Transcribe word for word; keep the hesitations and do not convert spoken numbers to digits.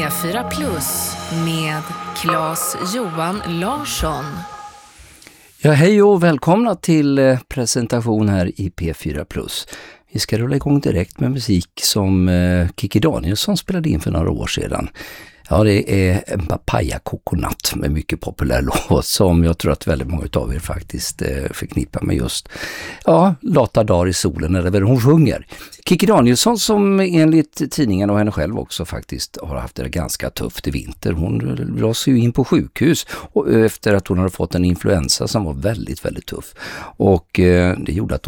P fyra Plus med Claes-Johan Larsson. Ja, hej och välkomna till presentation här i P fyra Plus. Vi ska rulla igång direkt med musik som Kikki Danielsson spelade in för några år sedan. Ja, det är en Papaya Coconut med mycket populär låt som jag tror att väldigt många av er faktiskt förknippar med just ja, Lata dagar i solen eller vad hon sjunger. Kikki Danielsson som enligt tidningen och henne själv också faktiskt har haft det ganska tufft i vinter. Hon lades ju in på sjukhus och efter att hon hade fått en influensa som var väldigt, väldigt tuff. Och eh, det gjorde att